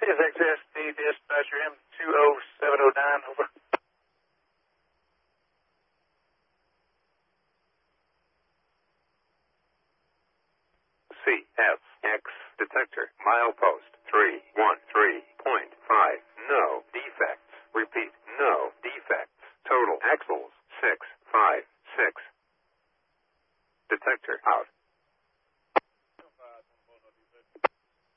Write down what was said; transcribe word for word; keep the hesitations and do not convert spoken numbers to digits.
Is X S D dispatcher M two oh seven oh nine, over. C F X detector, milepost three one three point five, no defects. Repeat, no defects. Total axles, six five six. Detector out.